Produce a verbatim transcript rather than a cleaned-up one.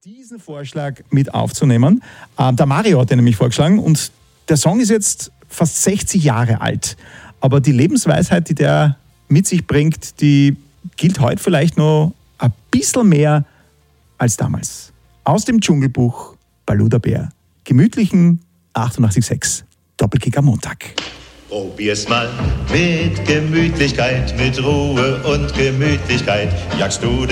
diesen Vorschlag mit aufzunehmen. Ähm, der Mario hat den nämlich vorgeschlagen und der Song ist jetzt fast sechzig Jahre alt. Aber die Lebensweisheit, die der mit sich bringt, die gilt heute vielleicht noch ein bisschen mehr als damals. Aus dem Dschungelbuch Baloo der Bär. Gemütlichen achtundachtzig Komma sechs. Doppelkick am Montag. Probier's mal mit Gemütlichkeit, mit Ruhe und Gemütlichkeit. Jagst du